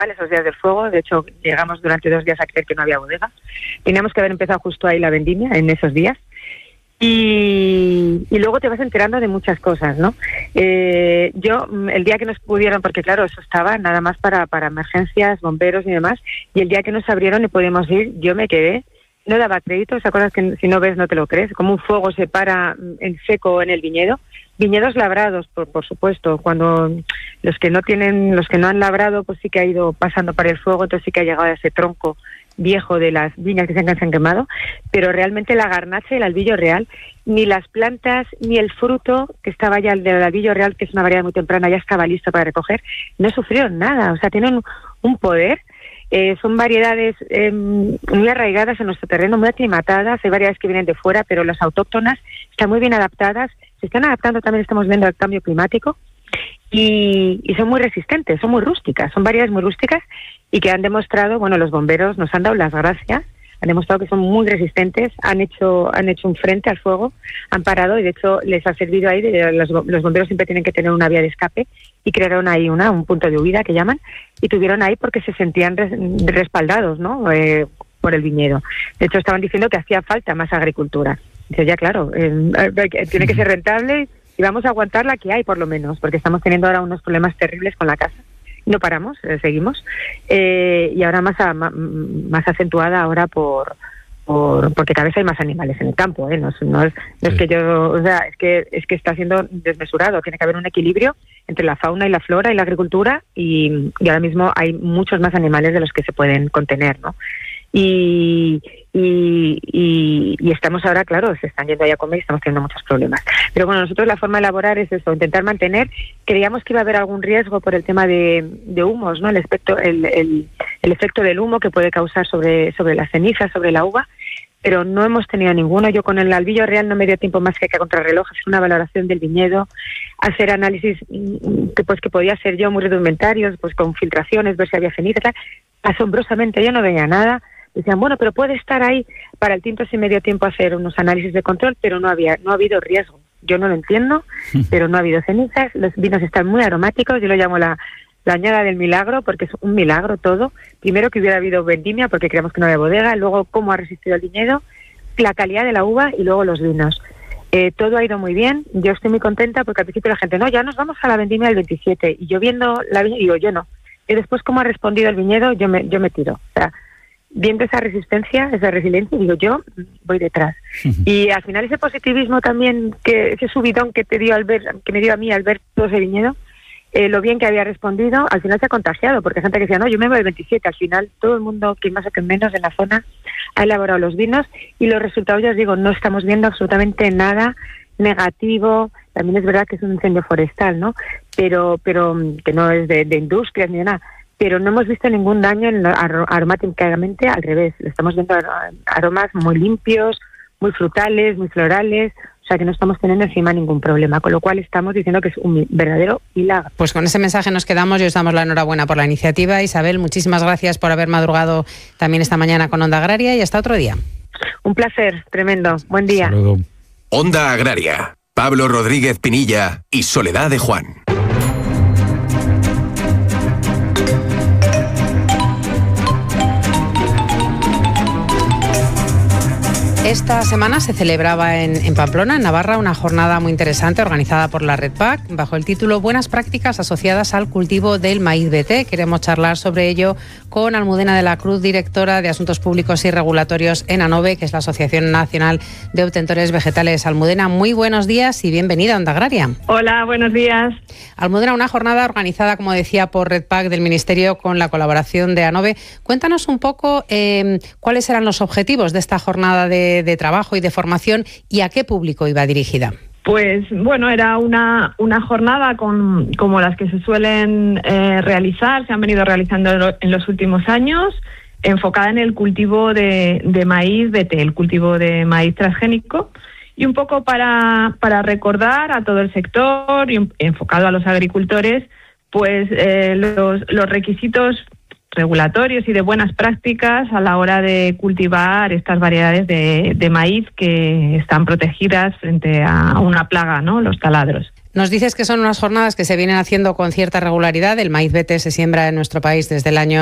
esos días del fuego. De hecho, llegamos durante 2 días a creer que no había bodega. Teníamos que haber empezado justo ahí la vendimia, en esos días. Y luego te vas enterando de muchas cosas, ¿no? Yo, el día que nos pudieron, porque claro, eso estaba nada más para emergencias, bomberos y demás, y el día que nos abrieron y pudimos ir, yo me quedé, no daba crédito. ¿Te acuerdas que si no ves no te lo crees? Como un fuego se para en seco en el viñedo. Viñedos labrados, por supuesto. Cuando los que no han labrado, pues sí que ha ido pasando para el fuego, entonces sí que ha llegado a ese tronco viejo de las viñas que se han quemado, pero realmente la garnacha y el albillo real, ni las plantas ni el fruto que estaba ya, el del albillo real, que es una variedad muy temprana, ya estaba listo para recoger, no sufrieron nada. O sea, tienen un poder. Son variedades muy arraigadas en nuestro terreno, muy aclimatadas. Hay variedades que vienen de fuera, pero las autóctonas están muy bien adaptadas. Se están adaptando también, estamos viendo, al cambio climático, y son muy resistentes, son muy rústicas, son variedades muy rústicas y que han demostrado, bueno, los bomberos nos han dado las gracias, han demostrado que son muy resistentes, han hecho un frente al fuego, han parado y de hecho les ha servido ahí, los bomberos siempre tienen que tener una vía de escape y crearon ahí un punto de huida que llaman, y tuvieron ahí porque se sentían respaldados, ¿no? Por el viñedo. De hecho estaban diciendo que hacía falta más agricultura. Dice, ya claro, tiene que ser rentable y vamos a aguantar la que hay por lo menos, porque estamos teniendo ahora unos problemas terribles con la casa. No paramos, seguimos, y ahora más acentuada ahora porque cada vez hay más animales en el campo, no es que yo, o sea, es que está siendo desmesurado. Tiene que haber un equilibrio entre la fauna y la flora y la agricultura, y ahora mismo hay muchos más animales de los que se pueden contener, ¿no? Y estamos ahora, claro, se están yendo ahí a comer y estamos teniendo muchos problemas. Pero bueno, nosotros la forma de elaborar es eso, intentar mantener. Creíamos que iba a haber algún riesgo por el tema de humos, ¿no? El efecto del humo que puede causar sobre las cenizas, sobre la uva, pero no hemos tenido ninguno. Yo con el albillo real no me dio tiempo más que a contrarreloj hacer una valoración del viñedo, hacer análisis que podía hacer yo muy rudimentarios, pues con filtraciones, ver si había ceniza, tal. Asombrosamente yo no veía nada. Decían, bueno, pero puede estar ahí. Para el tinto sí me dio tiempo a hacer unos análisis de control, pero no ha habido riesgo. Yo no lo entiendo, pero no ha habido cenizas. Los vinos están muy aromáticos. Yo lo llamo la añada del milagro, porque es un milagro todo. Primero que hubiera habido vendimia, porque creemos que no había bodega. Luego cómo ha resistido el viñedo, la calidad de la uva y luego los vinos. Todo ha ido muy bien. Yo estoy muy contenta porque al principio la gente, no, ya nos vamos a la vendimia del 27. Y yo viendo la viña, digo, yo no. Y después cómo ha respondido el viñedo, yo me tiro. O sea, viendo esa resistencia, esa resiliencia, digo, yo voy detrás. Y al final ese positivismo también, ese subidón que me dio a mí al ver todo ese viñedo, lo bien que había respondido, al final se ha contagiado, porque hay gente que decía, no, yo me voy el 27. Al final todo el mundo, que más o que menos en la zona, ha elaborado los vinos, y los resultados, ya os digo, no estamos viendo absolutamente nada negativo. También es verdad que es un incendio forestal, ¿no? Pero que no es de industrias ni de nada. Pero no hemos visto ningún daño aromáticamente, al revés. Estamos viendo aromas muy limpios, muy frutales, muy florales. O sea que no estamos teniendo encima ningún problema, con lo cual estamos diciendo que es un verdadero milagro. Pues con ese mensaje nos quedamos y os damos la enhorabuena por la iniciativa. Isabel, muchísimas gracias por haber madrugado también esta mañana con Onda Agraria, y hasta otro día. Un placer, tremendo. Buen día. Saludo. Onda Agraria, Pablo Rodríguez Pinilla y Soledad de Juan. Esta semana se celebraba en Pamplona, en Navarra, una jornada muy interesante organizada por la Red PAC bajo el título Buenas prácticas asociadas al cultivo del maíz BT. Queremos charlar sobre ello con Almudena de la Cruz, directora de Asuntos Públicos y Regulatorios en ANOVE, que es la Asociación Nacional de Obtentores Vegetales. Almudena, muy buenos días y bienvenida a Onda Agraria. Hola, buenos días. Almudena, una jornada organizada, como decía, por Red PAC del Ministerio con la colaboración de ANOVE. Cuéntanos un poco cuáles eran los objetivos de esta jornada de trabajo y de formación y a qué público iba dirigida. Pues bueno, era una jornada como las que se suelen realizar, se han venido realizando en los últimos años, enfocada en el cultivo de maíz BT, el cultivo de maíz transgénico, y un poco para recordar a todo el sector y enfocado a los agricultores, pues los requisitos regulatorios y de buenas prácticas a la hora de cultivar estas variedades de maíz que están protegidas frente a una plaga, ¿no? Los taladros. Nos dices que son unas jornadas que se vienen haciendo con cierta regularidad. El maíz BT se siembra en nuestro país desde el año